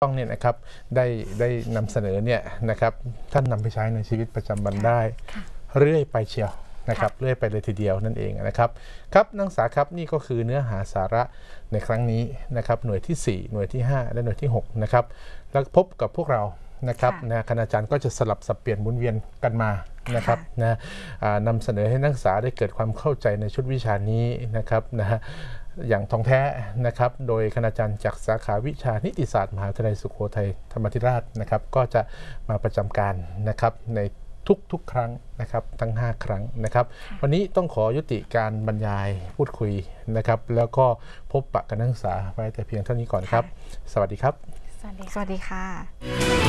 ต้องเนี่ยนะครับได้นำเสนอเนี่ยนะครับท่านนำไปใช้ในชีวิตประจำวันได้เรื่อยไปเชียวนะครับเรื่อยไปเลยทีเดียวนั่นเองนะครับครับนักศึกษาครับนี่ก็คือเนื้อหาสาระในครั้งนี้นะครับหน่วยที่4หน่วยที่5และหน่วยที่6นะครับแล้วพบกับพวกเรานะครับคณาจารย์ก็จะสลับสับเปลี่ยนหมุนเวียนกันมานะครับนำเสนอให้นักศึกษาได้เกิดความเข้าใจในชุดวิชานี้นะครับอย่างท่องแท้นะครับโดยคณาจารย์จากสาขาวิชานิติศาสตร์มหาวิทยาลัยสุโขทัยธรรมาธิราชนะครับก็จะมาประจำการนะครับในทุกครั้งนะครับทั้ง5ครั้งนะครับวันนี้ต้องขอยุติการบรรยายพูดคุยนะครับแล้วก็พบปะกับนักศึกษาไว้แต่เพียงเท่านี้ก่อนครับสวัสดีครับสวัสดีค่ะ